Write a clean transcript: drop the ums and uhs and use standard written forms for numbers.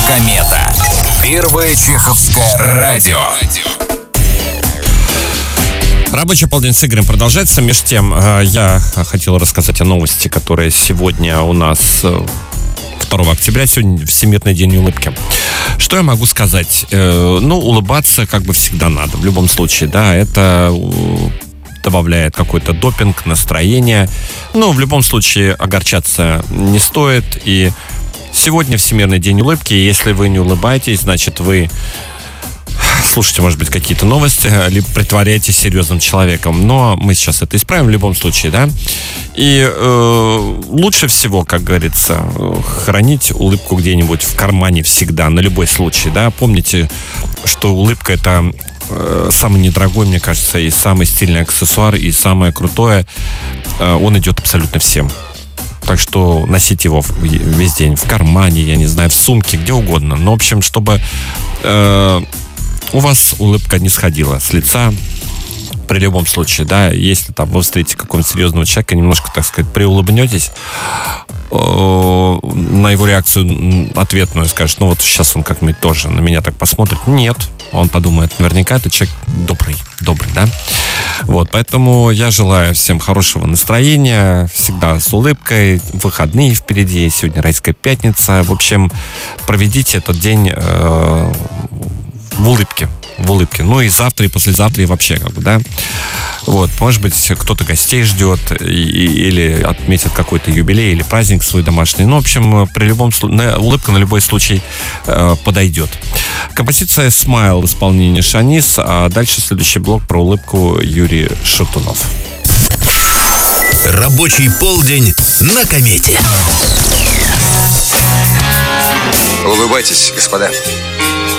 Комета. Первое чеховское радио. Рабочий полдень с Игорем продолжается. Между тем, я хотел рассказать о новости, которая сегодня у нас 2 октября, сегодня Всемирный день улыбки. Что я могу сказать? Улыбаться как бы всегда надо, в любом случае, да, это добавляет какой-то допинг, настроение. Но в любом случае огорчаться не стоит. И сегодня Всемирный день улыбки. И если вы не улыбаетесь, значит, вы слушайте, может быть, какие-то новости, либо притворяетесь серьезным человеком. Но мы сейчас это исправим в любом случае, да. И лучше всего, как говорится, хранить улыбку где-нибудь в кармане всегда, на любой случай, да. Помните, что улыбка — это самый недорогой, мне кажется, и самый стильный аксессуар, и самое крутое. Он идет абсолютно всем. Так что носите его весь день в кармане, я не знаю, в сумке, где угодно. Но, в общем, чтобы у вас улыбка не сходила с лица при любом случае, да. Если там вы встретите какого-нибудь серьезного человека, немножко, так сказать, приулыбнетесь, на его реакцию ответную скажет, вот сейчас он как-нибудь тоже на меня так посмотрит. Нет, он подумает, наверняка это человек добрый, да. Вот, поэтому я желаю всем хорошего настроения, всегда с улыбкой, выходные впереди, сегодня райская пятница. В общем, проведите этот день в улыбке. Ну и завтра, и послезавтра, и вообще, как бы, да. Вот, может быть, кто-то гостей ждет, или отметит какой-то юбилей, или праздник свой домашний. Ну, в общем, при любом случае, улыбка на любой случай подойдет. Композиция «Smile» в исполнении Шанис, а дальше следующий блок про улыбку Юрий Шатунов. Рабочий полдень на Комете. Улыбайтесь, господа.